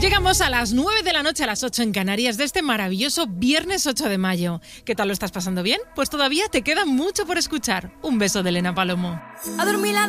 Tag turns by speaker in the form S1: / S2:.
S1: Llegamos a las 9 de la noche, a las 8 en Canarias, de este maravilloso viernes 8 de mayo. ¿Qué tal, lo estás pasando bien? Pues todavía te queda mucho por escuchar. Un beso de Elena Palomo.
S2: A dormir